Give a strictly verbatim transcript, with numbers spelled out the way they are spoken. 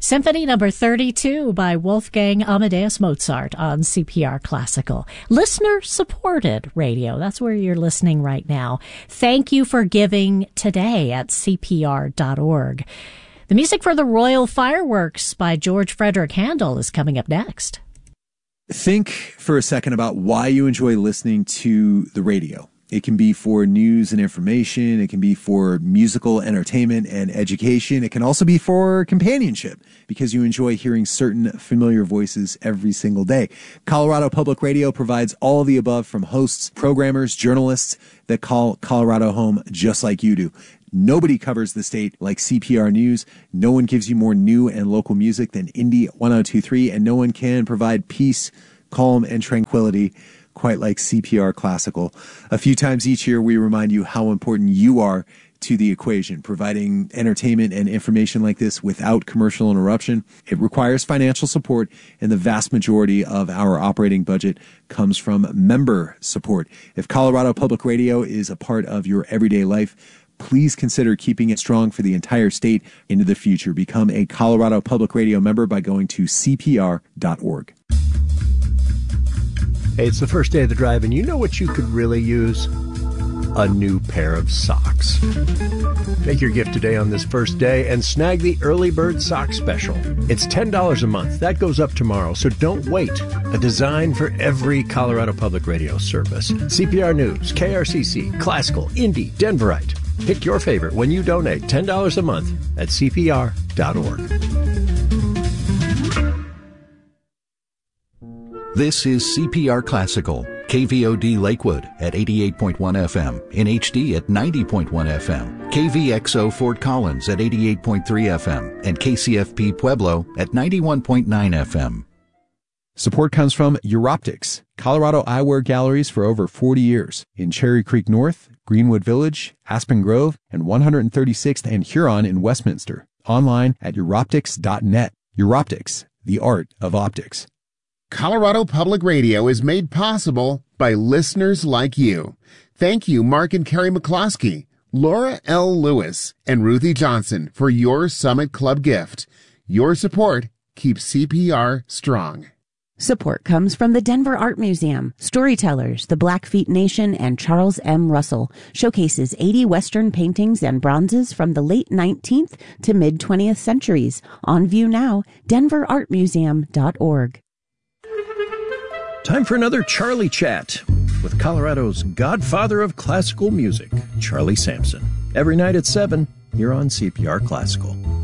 Symphony number thirty-two by Wolfgang Amadeus Mozart on C P R Classical. Listener-supported radio. That's where you're listening right now. Thank you for giving today at C P R dot org. The music for the Royal Fireworks by George Frederick Handel is coming up next. Think for a second about why you enjoy listening to the radio. It can be for news and information. It can be for musical entertainment and education. It can also be for companionship because you enjoy hearing certain familiar voices every single day. Colorado Public Radio provides all of the above from hosts, programmers, journalists that call Colorado home just like you do. Nobody covers the state like C P R News. No one gives you more new and local music than Indy one oh two point three, and no one can provide peace, calm, and tranquility quite like C P R Classical. A few times each year, we remind you how important you are to the equation. Providing entertainment and information like this without commercial interruption, it requires financial support, and the vast majority of our operating budget comes from member support. If Colorado Public Radio is a part of your everyday life, please consider keeping it strong for the entire state into the future. Become a Colorado Public Radio member by going to C P R dot org. Hey, it's the first day of the drive, and you know what you could really use? A new pair of socks. Make your gift today on this first day and snag the Early Bird Sock Special. It's ten dollars a month. That goes up tomorrow, so don't wait. A design for every Colorado Public Radio service. C P R News, K R C C, Classical, Indy, Denverite. Pick your favorite when you donate ten dollars a month at C P R dot org. This is C P R Classical, K V O D Lakewood at eighty-eight point one F M, in H D at ninety point one F M, K V X O Fort Collins at eighty-eight point three F M, and K C F P Pueblo at ninety-one point nine F M. Support comes from Europtics, Colorado eyewear galleries for over forty years in Cherry Creek North, Greenwood Village, Aspen Grove, and one hundred thirty-sixth and Huron in Westminster. Online at Europtics dot net. Europtics, the art of optics. Colorado Public Radio is made possible by listeners like you. Thank you, Mark and Carrie McCloskey, Laura L. Lewis, and Ruthie Johnson for your Summit Club gift. Your support keeps C P R strong. Support comes from the Denver Art Museum, Storytellers, the Blackfeet Nation, and Charles M. Russell. Showcases eighty Western paintings and bronzes from the late nineteenth to mid-twentieth centuries. On view now, denver art museum dot org. Time for another Charlie Chat with Colorado's godfather of classical music, Charlie Sampson. Every night at seven, here on C P R Classical.